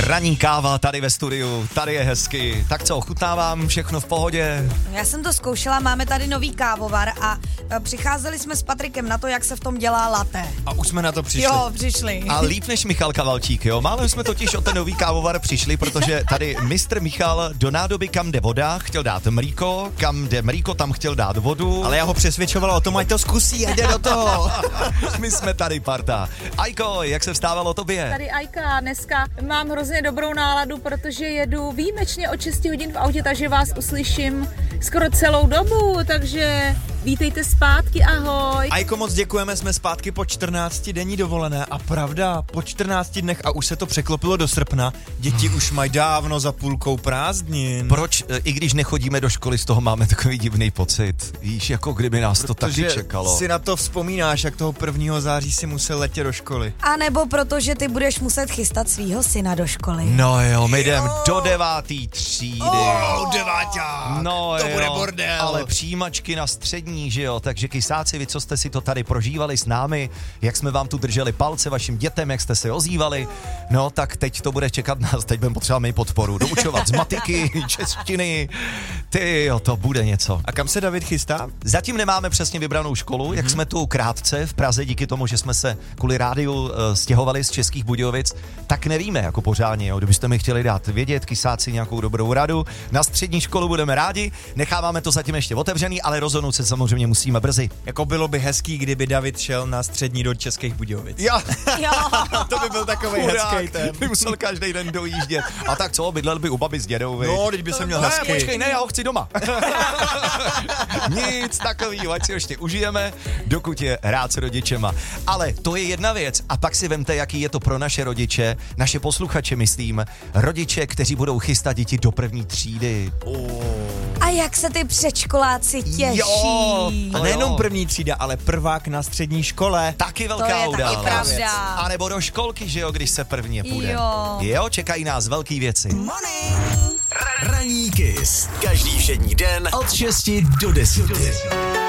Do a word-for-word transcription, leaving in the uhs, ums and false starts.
Ranní káva tady ve studiu, tady je hezky. Tak co, ochutnávám, všechno v pohodě? Já jsem to zkoušela, máme tady nový kávovar a přicházeli jsme s Patrikem na to, jak se v tom dělá latte. A už jsme na to přišli. Jo, přišli. A líp než Michal Kavalčík, jo? Málo jsme totiž o ten nový kávovar přišli, protože tady mistr Michal do nádoby, kam jde voda, chtěl dát mlíko, kam jde mlíko, tam chtěl dát vodu. Ale já ho přesvědčoval o tom, ať to zkusí a jde do toho. My jsme tady parta. Ajko, jak se vstávalo tobě? Tady Ajka, dneska mám hrozně dobrou náladu, protože jedu výjimečně od šest hodin v autě, takže vás uslyším skoro celou dobu, takže vítejte zpátky, ahoj. Ajko, moc děkujeme, jsme zpátky po čtrnácti denní dovolené a pravda, po čtrnácti dnech a už se to překlopilo do srpna, děti už mají dávno za půlkou prázdnin. Proč, i když nechodíme do školy, z toho máme takový divný pocit? Víš, jako kdyby nás to Protože taky čekalo. si na to vzpomínáš, jak toho prvního září si musel letět do školy. A nebo protože ty budeš muset chystat svýho syna do školy. No jo, my jdem do devátý třídy. Oh, deváťák, no to jo, bude bordel. Ale přijímačky na střední, že jo, takže kysáci, vy, co jste si to tady prožívali s námi, jak jsme vám tu drželi palce vašim dětem, jak jste se ozývali, no tak teď to bude čekat nás, teď budeme potřebovat mít podporu, doučovat z matiky, češtiny, ty jo, to bude něco. A kam se David chystá? Zatím nemáme přesně vybranou školu, jak jsme tu krátce v Praze, díky tomu, že jsme se kvůli rádiu uh, stěhovali z Českých Budějovic, tak nevíme jako pořádně, jo. Kdybyste mi chtěli dát vědět, kysáci, nějakou dobrou radu, na střední školu budeme rádi, necháváme to zatím ještě otevřený, ale rozhodnout se samozřejmě musíme brzy. Jako bylo by hezký, kdyby David šel na střední do Českých Budějovic. Jo. Jo. To by byl takový hezký ten. By musel každý den dojíždět. A tak co, bydlel by u babi s dědou, viď? No, teď by se měl Ne, hezký. počkej, ne, já ho chci doma. Nic takovýho, ať si ještě užijeme, dokud je rád s rodičema. Ale to je jedna věc. A pak si vemte, jaký je to pro naše rodiče, naše posluchače, myslím, rodiče, kteří budou chystat děti do první třídy. Oh. A jak se ty předškoláci těší. Jo. A nejenom první třída, ale prvák na střední škole. Taky velká To je taky událost. pravda. A nebo do školky, že jo, když se prvně půjde. Jo. Jo, čekají nás velký věci. Ranní Kiss. Každý všední den od šesti do deseti.